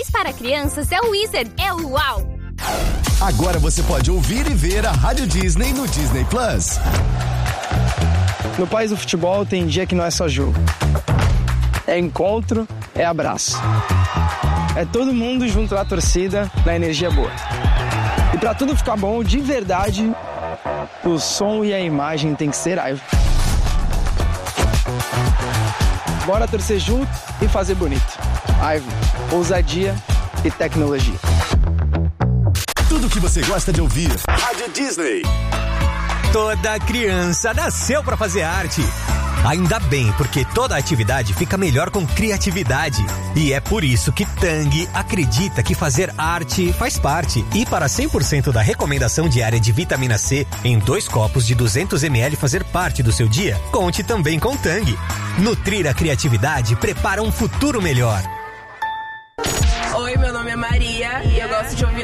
mais para crianças é o Wizard, é o UAU! Agora você pode ouvir e ver a Rádio Disney no Disney Plus. No País do Futebol tem dia que não é só jogo. É encontro, é abraço. É todo mundo junto à torcida na energia boa. E pra tudo ficar bom, de verdade, o som e a imagem tem que ser Aivo. Bora torcer junto e fazer bonito. Aivo, ousadia e tecnologia. Tudo que você gosta de ouvir. Rádio Disney. Toda criança nasceu pra fazer arte. Ainda bem, porque toda atividade fica melhor com criatividade. E é por isso que Tang acredita que fazer arte faz parte. E para 100% da recomendação diária de vitamina C em 2 copos de 200 ml fazer parte do seu dia, conte também com Tang. Nutrir a criatividade prepara um futuro melhor. Oi, meu nome é Maria e eu gosto de ouvir